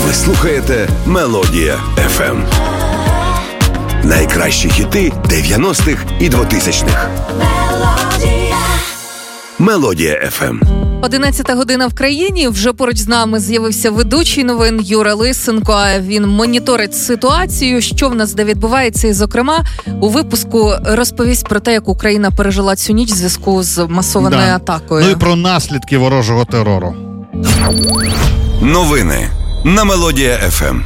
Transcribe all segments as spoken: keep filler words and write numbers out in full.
Ви слухаєте Мелодія еф ем. Найкращі хіти дев'яностих і двотисячних. Мелодія еф ем. одинадцята година в країні. Вже поруч з нами з'явився ведучий новин Юра Лисенко. Він моніторить ситуацію, що в нас де відбувається. І, зокрема, у випуску розповість про те, як Україна пережила цю ніч в зв'язку з масованою да. атакою. Ну і про наслідки ворожого терору. Новини на Мелодія еф ем.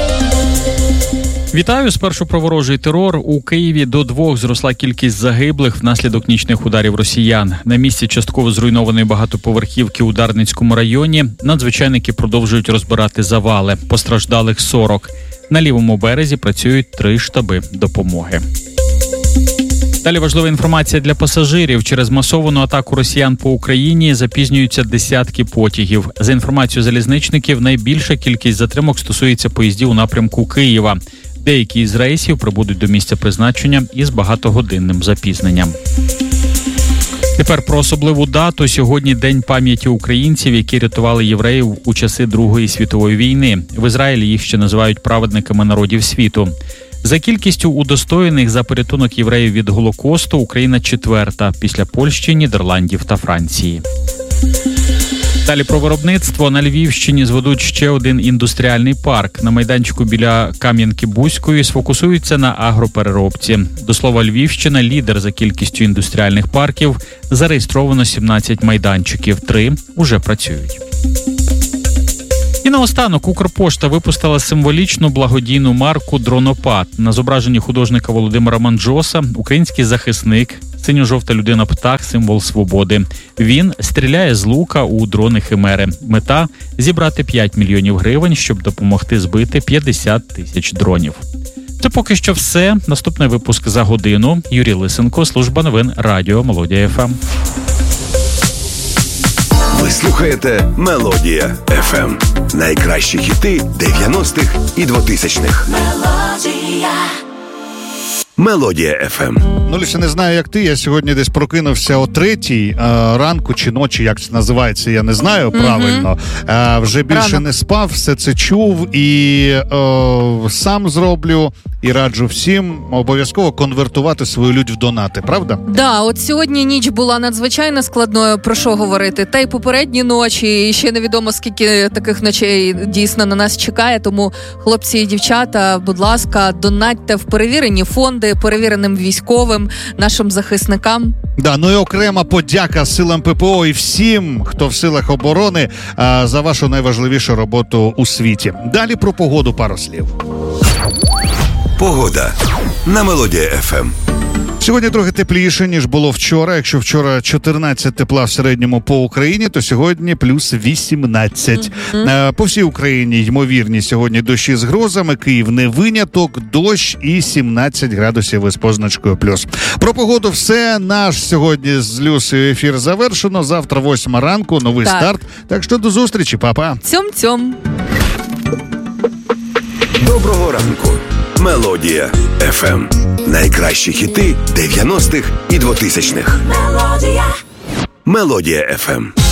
Вітаю. Спершу про ворожий терор. У Києві до двох зросла кількість загиблих внаслідок нічних ударів росіян. На місці частково зруйнованої багатоповерхівки у Дарницькому районі надзвичайники продовжують розбирати завали. Постраждалих сорок. На лівому березі працюють три штаби допомоги. Далі важлива інформація для пасажирів. Через масовану атаку росіян по Україні запізнюються десятки потягів. За інформацією залізничників, найбільша кількість затримок стосується поїздів у напрямку Києва. Деякі із рейсів прибудуть до місця призначення із багатогодинним запізненням. Тепер про особливу дату. Сьогодні День пам'яті українців, які рятували євреїв у часи Другої світової війни. В Ізраїлі їх ще називають праведниками народів світу. За кількістю удостоєних за порятунок євреїв від Голокосту Україна четверта після Польщі, Нідерландів та Франції. Далі про виробництво. На Львівщині зведуть ще один індустріальний парк. На майданчику біля Кам'янки-Бузької сфокусуються на агропереробці. До слова, Львівщина – лідер за кількістю індустріальних парків. Зареєстровано сімнадцять майданчиків, три уже працюють. І наостанок Укрпошта випустила символічну благодійну марку «Дронопад». На зображенні художника Володимира Манджоса український захисник, синьо-жовта людина-птах, символ свободи. Він стріляє з лука у дрони Химери. Мета – зібрати п'ять мільйонів гривень, щоб допомогти збити п'ятдесят тисяч дронів. Це поки що все. Наступний випуск за годину. Юрій Лисенко, служба новин Радіо Мелодія еф ем. Ви слухаєте Мелодія еф ем. Найкращі хіти дев'яностих і двотисячних. Мелодія. Мелодія еф ем. Ну, лише не знаю, як ти. Я сьогодні десь прокинувся о третій е, ранку чи ночі, як це називається, я не знаю mm-hmm. правильно. Е, вже більше Рано. не спав, все це чув і е, сам зроблю. І раджу всім обов'язково конвертувати свою лють в донати, правда? Да, от сьогодні ніч була надзвичайно складною, про що говорити. Та й попередні ночі, і ще невідомо, скільки таких ночей дійсно на нас чекає. Тому, хлопці і дівчата, будь ласка, донатьте в перевірені фонди, перевіреним військовим, нашим захисникам. Да, ну і окрема подяка силам ППО і всім, хто в силах оборони, а, за вашу найважливішу роботу у світі. Далі про погоду пару слів. Погода на Мелодія еф ем. Сьогодні трохи тепліше, ніж було вчора. Якщо вчора чотирнадцять тепла в середньому по Україні, то сьогодні плюс вісімнадцять. Mm-hmm. По всій Україні ймовірні сьогодні дощі з грозами. Київ не виняток, дощ і сімнадцять градусів із позначкою плюс. Про погоду все. Наш сьогодні з Люсею ефір завершено. Завтра восьма ранку, новий так. старт. Так що до зустрічі, па-па. Цьом-цьом. Доброго ранку. Мелодія еф ем. Найкращі хіти дев'яностих і двотисячних. Мелодія. Мелодія еф ем.